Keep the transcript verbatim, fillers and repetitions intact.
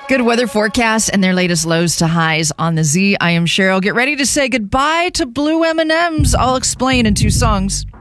Good weather forecast and their latest lows to highs on the Z. I am Cheryl. Get ready to say goodbye to blue M and M's. I'll explain in two songs.